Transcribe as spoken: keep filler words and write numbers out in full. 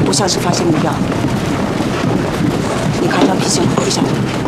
不像是发现目标。你看这脾性，不像。